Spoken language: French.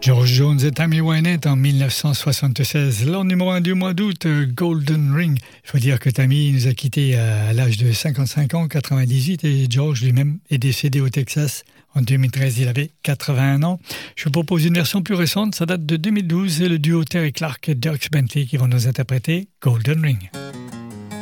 George Jones et Tammy Wynette en 1976. Leur numéro 1 du mois d'août, Golden Ring. Il faut dire que Tammy nous a quittés à l'âge de 55 ans, 98, et George lui-même est décédé au Texas. En 2013, il avait 81 ans. Je vous propose une version plus récente, ça date de 2012, et le duo Terry Clark et Dierks Bentley qui vont nous interpréter Golden Ring.